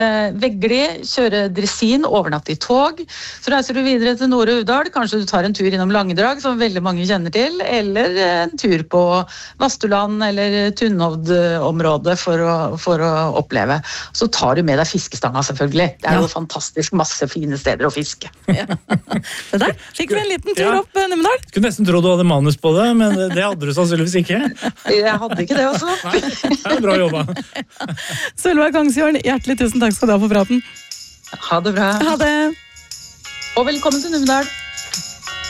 Veggli, kjøre dressin, overnatte i tog. Så reiser du videre til Nord-Uvdal, kanskje du tar en tur innom Langedrag, som veldig mange kjenner til, eller en tur på Vastuland eller Tunhovd-området for å oppleve. Så tar du med deg fiskestanga selvfølgelig. Det jo fantastisk masse fine steder å fiske. Ja. Det der fikk vi en liten tur opp Numedal. Skulle nesten tro du hadde manus på det, men det hadde du sannsynligvis ikke. Jeg hadde ikke det også. Nei, det bra jobba. Sølva Kongsjorn, hjertelig tusen takk skal du ha for praten. Ha det bra. Ha det. Og velkommen til Numedal.